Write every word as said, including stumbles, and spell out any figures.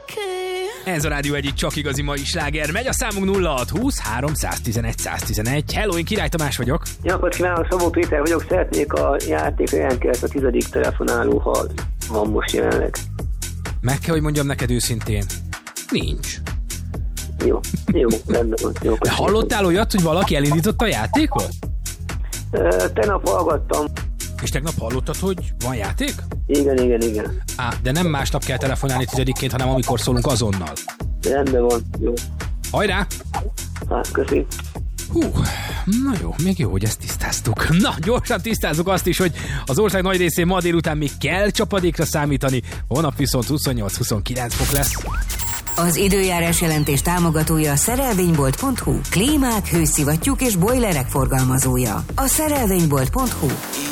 Ez a Rádió egyik csak igazi mai sláger. Megy a számunk nulla hat húsz háromszáztizenegy száztizenegy. Hello, én Király Tamás vagyok. Jó napot kívánok, Szabó Péter vagyok. Szeretnék a játékra jelentkezni, a tizedik telefonáló, ha van most jelenleg. Meg kell, hogy mondjam neked őszintén. Nincs. Jó, jó, rendben van. Jó, de hallottál olyat, hogy valaki elindította a játékot? Tegnap hallgattam. És tegnap hallottad, hogy van játék? Igen, igen, igen. Á, de nem másnap kell telefonálni tizedikként, hanem amikor szólunk azonnal. Rendben van, jó. Hajrá! Hát, köszi. Hú, na jó, még jó, hogy ezt tisztáztuk. Na, gyorsan tisztázzuk azt is, hogy az ország nagy részén ma délután még kell csapadékra számítani, holnap viszont huszonnyolc-huszonkilenc fok lesz. Az időjárás jelentés támogatója a szerelvénybolt pont hu. Klímák, hőszivattyúk és bojlerek forgalmazója. A szerelvénybolt pont hu.